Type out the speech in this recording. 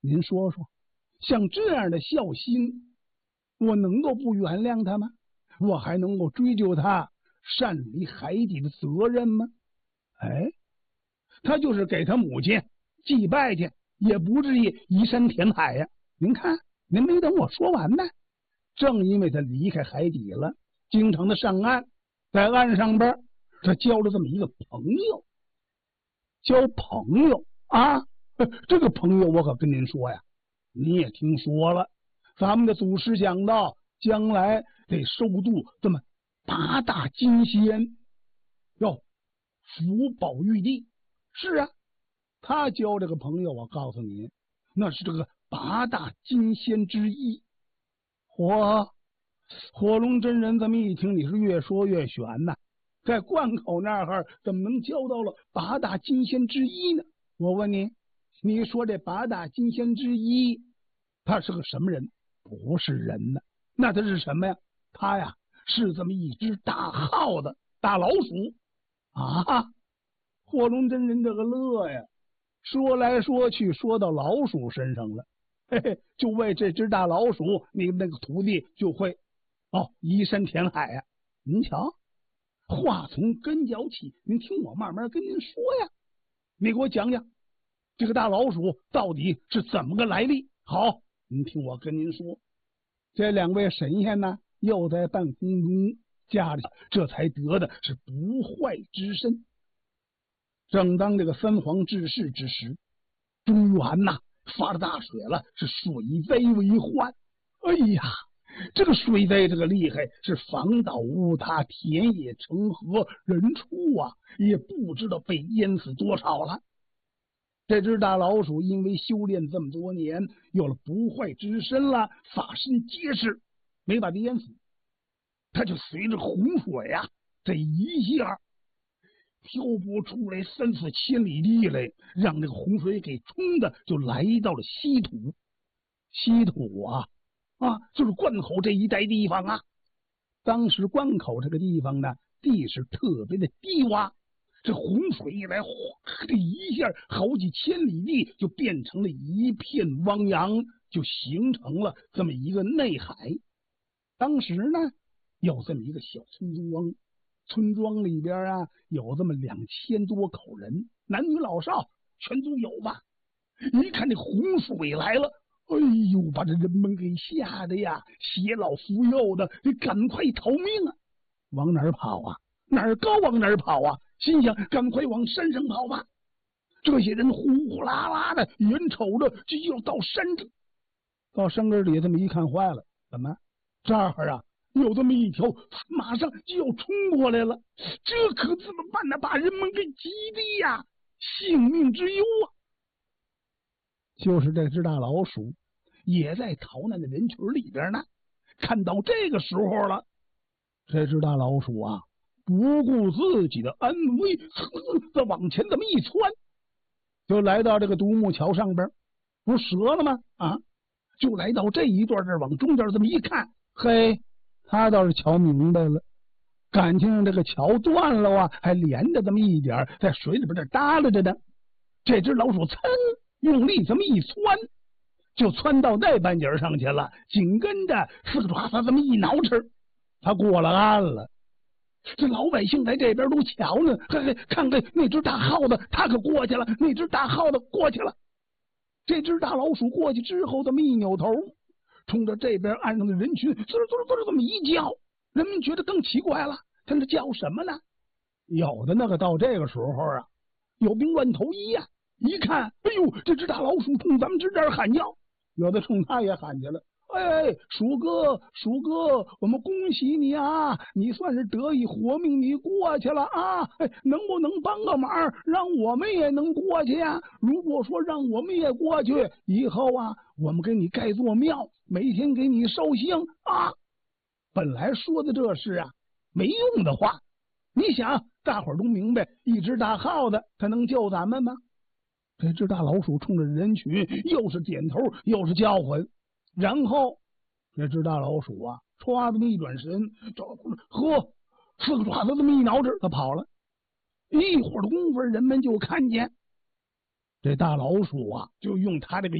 您说说，像这样的孝心，我能够不原谅他吗？我还能够追究他擅离海底的责任吗？哎，他就是给他母亲祭拜去，也不至于移山填海呀。您看，您没等我说完呢。正因为他离开海底了，经常的上岸，在岸上边他交了这么一个朋友。交朋友啊，这个朋友我可跟您说呀，你也听说了，咱们的祖师讲到，将来得收度这么八大金仙，要福保玉帝。是啊，他交这个朋友，我告诉你，那是这个八大金仙之一。火龙真人这么一听，你是越说越玄呐。在关口那儿怎么能交到了八大金仙之一呢？我问你，你说这八大金仙之一，他是个什么人？不是人呢，那他是什么呀？他呀是这么一只大耗子，大老鼠啊！火龙真人这个乐呀，说来说去说到老鼠身上了。嘿嘿，就为这只大老鼠，你们那个徒弟就会移山填海呀。您瞧，话从根脚起，您听我慢慢跟您说呀。你给我讲讲这个大老鼠到底是怎么个来历。好，您听我跟您说，这两位神仙呢，又在半空中驾着，这才得的是不坏之身。正当这个三皇治世之时，中原呐发了大水了，是水灾为患。哎呀，这个水灾这个厉害，是房倒屋塌，田野成河，人畜啊也不知道被淹死多少了。这只大老鼠因为修炼这么多年，有了不坏之身了，法身结实，没把它淹死，它就随着洪水啊，这一下漂泊出来3-4千里地来，让这个洪水给冲的，就来到了稀土。稀土就是关口这一带地方啊。当时关口这个地方呢，地势特别的低洼，这洪水一来，哗，这一下好几千里地就变成了一片汪洋，就形成了这么一个内海。当时呢，有这么一个小村庄，村庄里边啊有这么2000多口人，男女老少全都有吧。一看这洪水来了，哎呦，把这人们给吓得呀，携老扶幼的，得赶快逃命啊！往哪儿跑啊？哪儿高往哪儿跑啊？心想赶快往山上跑吧。这些人呼呼啦啦的，眼瞅着就要到山上，到山根里这么一看，坏了，怎么这儿啊有这么一条马上就要冲过来了？这可怎么办呢？把人们给急的呀，性命之忧啊！就是这只大老鼠也在逃难的人群里边呢。看到这个时候了，这只大老鼠啊，不顾自己的安危，再往前这么一窜，就来到这个独木桥上边，不是折了吗？就来到这一段，这往中间这么一看，嘿，他倒是瞧明白了，感情这个桥断了啊，还连着这么一点，在水里边这耷拉着呢。这只老鼠噌用力这么一窜，就窜到那半截上去了，紧跟着四个爪子这么一挠吃，他过了岸了。这老百姓在这边都瞧呢，嘿，看看那只大耗子，他可过去了，那只大耗子过去了。这只大老鼠过去之后，这么一扭头，冲着这边岸上的人群，嗖这么一叫，人们觉得更奇怪了，他那叫什么呢？有的那个到这个时候啊，有病乱投医呀，一看，哎呦，这只大老鼠冲咱们这儿喊叫，有的冲他也喊去了。哎，鼠哥，我们恭喜你啊！你算是得以活命，你过去了啊！能不能帮个忙，让我们也能过去呀？如果说让我们也过去，以后啊，我们给你盖座庙，每天给你烧香啊！本来说的这是啊没用的话，你想，大伙儿都明白，一只大耗子它能救咱们吗？这只大老鼠冲着人群又是点头又是叫唤。然后这只大老鼠啊，歘这么一转身，四个爪子这么一挠着，它跑了。一会儿的功夫，人们就看见这大老鼠啊，就用它这个